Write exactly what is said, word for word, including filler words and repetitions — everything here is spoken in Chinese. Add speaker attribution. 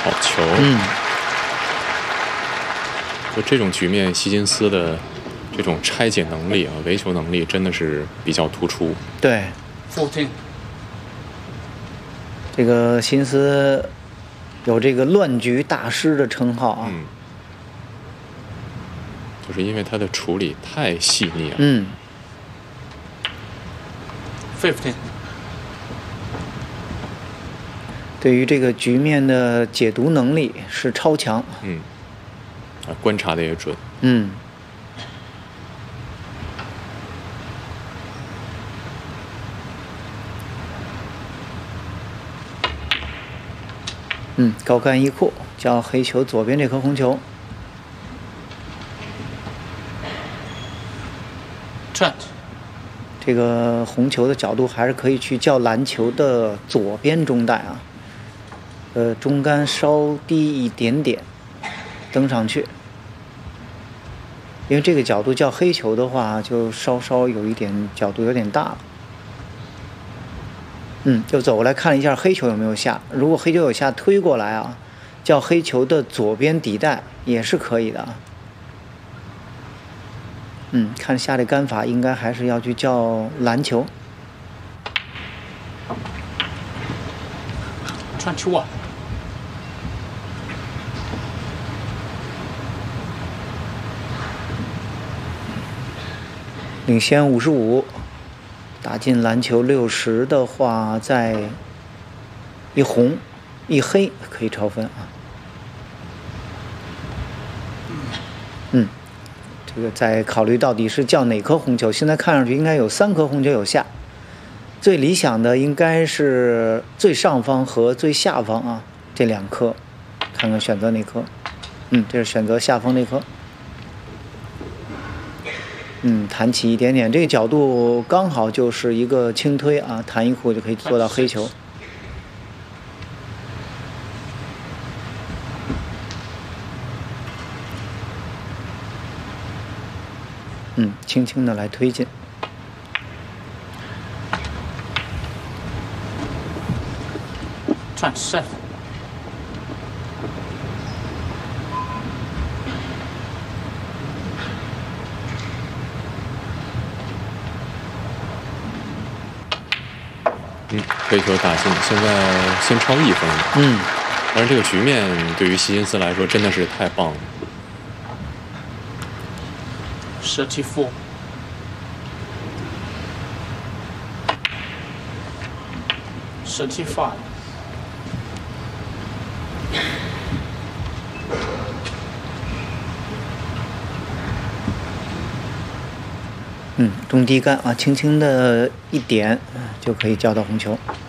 Speaker 1: 好球。
Speaker 2: 嗯，
Speaker 1: 就这种局面，希金斯的这种拆解能力啊，围球能力真的是比较突出。
Speaker 2: 对，这个辛斯有这个乱局大师的称号啊。
Speaker 1: 嗯，就是因为他的处理太细腻了。
Speaker 2: 嗯。
Speaker 3: fifteen。
Speaker 2: 对于这个局面的解读能力是超强。
Speaker 1: 嗯，啊，观察的也准。
Speaker 2: 嗯。嗯，高杆一库叫黑球左边这颗红球。
Speaker 3: Trent。
Speaker 2: 这个红球的角度还是可以去叫篮球的左边中带啊。呃，中杆稍低一点点，登上去。因为这个角度叫黑球的话，就稍稍有一点角度有点大了。嗯，就走过来看一下黑球有没有下。如果黑球有下，推过来啊，叫黑球的左边底带也是可以的啊。嗯，看下这杆法，应该还是要去叫篮球。
Speaker 3: twenty-one。
Speaker 2: 领先五十五，打进篮球六十的话，再一红一黑可以超分啊。嗯，这个再考虑到底是叫哪颗红球，现在看上去应该有三颗红球有下，最理想的应该是最上方和最下方啊这两颗，看看选择哪颗。嗯，这是选择下方那颗。嗯，弹起一点点，这个角度刚好就是一个轻推啊，弹一库就可以做到黑球。嗯，轻轻的来推进。
Speaker 3: twenty-seven。
Speaker 1: 嗯，黑球打进，现在先超一分了。
Speaker 2: 嗯，
Speaker 1: 当然这个局面对于希金斯来说真的是太棒了。
Speaker 3: thirty-four。thirty-five。
Speaker 2: 嗯，中低杆啊，轻轻的一点就可以叫到红球。